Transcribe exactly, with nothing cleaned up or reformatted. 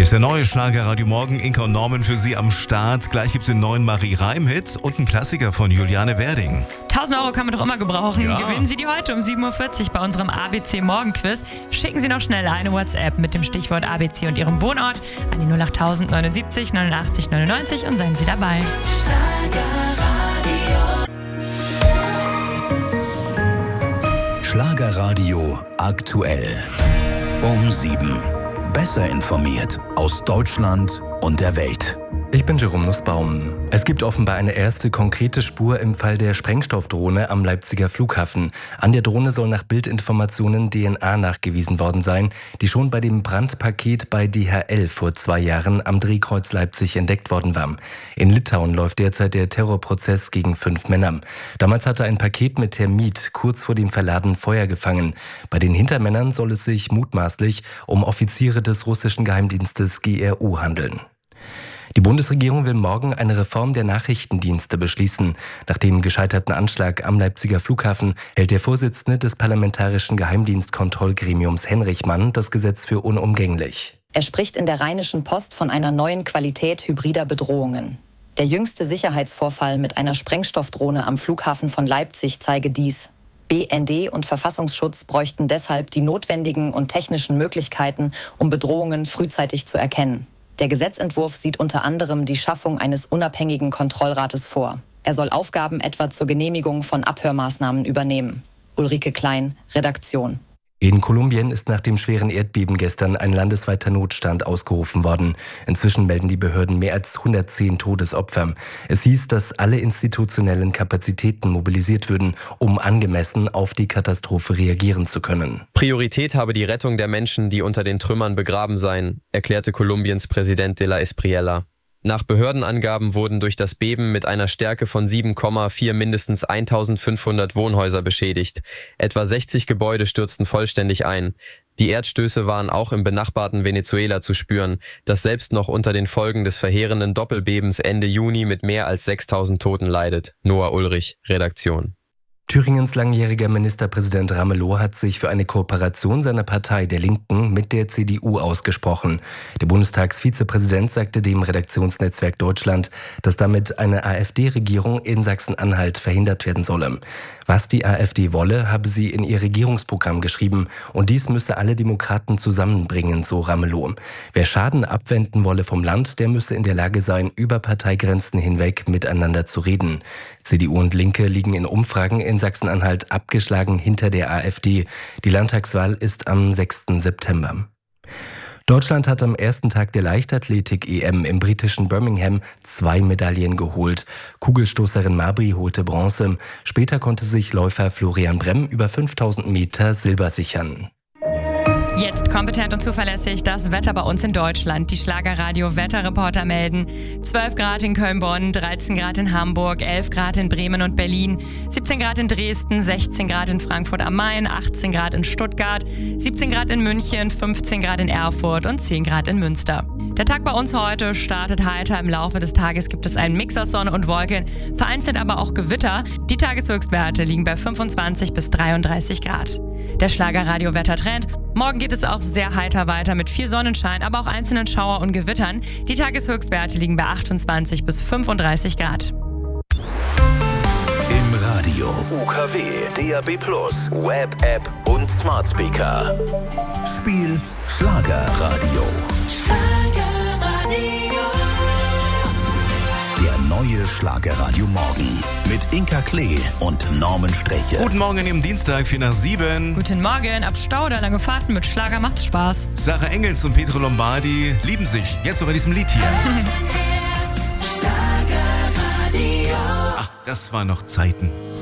Ist der neue Schlagerradio Morgen. Inka und Norman für Sie am Start. Gleich gibt es den neuen Marie-Reim-Hit und einen Klassiker von Juliane Werding. tausend Euro kann man doch immer gebrauchen. Ja. Gewinnen Sie die heute um sieben Uhr vierzig bei unserem A B C-Morgenquiz. Schicken Sie noch schnell eine WhatsApp mit dem Stichwort A B C und Ihrem Wohnort an die null acht null null neunundsiebzig neunundachtzig neunundneunzig und seien Sie dabei. Schlagerradio aktuell. Um sieben. Besser informiert aus Deutschland und der Welt. Ich bin Jerome Nussbaum. Es gibt offenbar eine erste konkrete Spur im Fall der Sprengstoffdrohne am Leipziger Flughafen. An der Drohne soll nach Bildinformationen D N A nachgewiesen worden sein, die schon bei dem Brandpaket bei D H L vor zwei Jahren am Drehkreuz Leipzig entdeckt worden war. In Litauen läuft derzeit der Terrorprozess gegen fünf Männer. Damals hatte ein Paket mit Termit kurz vor dem Verladen Feuer gefangen. Bei den Hintermännern soll es sich mutmaßlich um Offiziere des russischen Geheimdienstes G R U handeln. Die Bundesregierung will morgen eine Reform der Nachrichtendienste beschließen. Nach dem gescheiterten Anschlag am Leipziger Flughafen hält der Vorsitzende des Parlamentarischen Geheimdienstkontrollgremiums Henrich Mann das Gesetz für unumgänglich. Er spricht in der Rheinischen Post von einer neuen Qualität hybrider Bedrohungen. Der jüngste Sicherheitsvorfall mit einer Sprengstoffdrohne am Flughafen von Leipzig zeige dies. B N D und Verfassungsschutz bräuchten deshalb die notwendigen und technischen Möglichkeiten, um Bedrohungen frühzeitig zu erkennen. Der Gesetzentwurf sieht unter anderem die Schaffung eines unabhängigen Kontrollrates vor. Er soll Aufgaben etwa zur Genehmigung von Abhörmaßnahmen übernehmen. Ulrike Klein, Redaktion. In Kolumbien ist nach dem schweren Erdbeben gestern ein landesweiter Notstand ausgerufen worden. Inzwischen melden die Behörden mehr als hundertzehn Todesopfer. Es hieß, dass alle institutionellen Kapazitäten mobilisiert würden, um angemessen auf die Katastrophe reagieren zu können. Priorität habe die Rettung der Menschen, die unter den Trümmern begraben seien, erklärte Kolumbiens Präsident de la Espriella. Nach Behördenangaben wurden durch das Beben mit einer Stärke von sieben Komma vier mindestens eintausendfünfhundert Wohnhäuser beschädigt. Etwa sechzig Gebäude stürzten vollständig ein. Die Erdstöße waren auch im benachbarten Venezuela zu spüren, das selbst noch unter den Folgen des verheerenden Doppelbebens Ende Juni mit mehr als sechstausend Toten leidet. Noah Ulrich, Redaktion. Thüringens langjähriger Ministerpräsident Ramelow hat sich für eine Kooperation seiner Partei der Linken mit der C D U ausgesprochen. Der Bundestagsvizepräsident sagte dem Redaktionsnetzwerk Deutschland, dass damit eine AfD-Regierung in Sachsen-Anhalt verhindert werden solle. Was die AfD wolle, habe sie in ihr Regierungsprogramm geschrieben und dies müsse alle Demokraten zusammenbringen, so Ramelow. Wer Schaden abwenden wolle vom Land, der müsse in der Lage sein, über Parteigrenzen hinweg miteinander zu reden. C D U und Linke liegen in Umfragen in Sachsen-Anhalt abgeschlagen hinter der AfD. Die Landtagswahl ist am sechsten September. Deutschland hat am ersten Tag der Leichtathletik-E M im britischen Birmingham zwei Medaillen geholt. Kugelstoßerin Mabry holte Bronze. Später konnte sich Läufer Florian Bremm über fünftausend Meter Silber sichern. Jetzt kompetent und zuverlässig das Wetter bei uns in Deutschland. Die Schlagerradio-Wetterreporter melden zwölf Grad in Köln-Bonn, dreizehn Grad in Hamburg, elf Grad in Bremen und Berlin, siebzehn Grad in Dresden, sechzehn Grad in Frankfurt am Main, achtzehn Grad in Stuttgart, siebzehn Grad in München, fünfzehn Grad in Erfurt und zehn Grad in Münster. Der Tag bei uns heute startet heiter. Im Laufe des Tages gibt es einen Mix aus Sonne und Wolken, vereinzelt aber auch Gewitter. Die Tageshöchstwerte liegen bei fünfundzwanzig bis dreiunddreißig Grad. Der Schlagerradio-Wettertrend. Morgen geht es auch sehr heiter weiter mit viel Sonnenschein, aber auch einzelnen Schauer und Gewittern. Die Tageshöchstwerte liegen bei achtundzwanzig bis fünfunddreißig Grad. Im Radio U K W, D A B plus, Web-App und Smart Speaker. Spiel Schlagerradio. Der neue Schlagerradio Morgen mit Inka Klee und Norman Streche. Guten Morgen an dem Dienstag, vier nach sieben. Guten Morgen, ab Stauder, lange Fahrten mit Schlager macht's Spaß. Sarah Engels und Pietro Lombardi lieben sich. Jetzt noch bei diesem Lied hier. Ach, das waren noch Zeiten.